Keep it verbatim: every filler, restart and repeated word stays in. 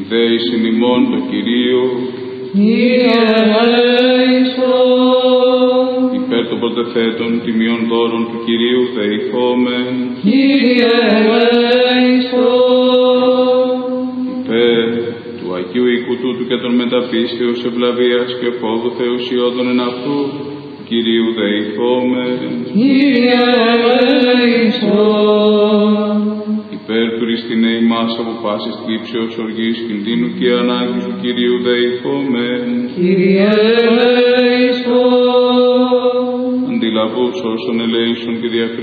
Συνδέησιν ημών το Κυρίο, Κύριε ελέησον. Υπέρ των πρωτεθέτων τιμιών δώρων του Κυρίου δεηθόμεν, Κύριε ελέησον. Υπέρ του Αγίου οίκου τούτου και των μεταπίστεως ευλαβίας και φόβου θεουσιώδων εν αυτού, Κυρίου δεηθόμεν, Κύριε ελέησον. Υπέρ του ριστινέ ημάς από πάσης θλίψεως, οργής, κινδύνου και ανάγκης του Κυρίου δεηθόμεν, Κύριε ελέησον. αντιλαβούς όσων ελέησον και διακρίνουν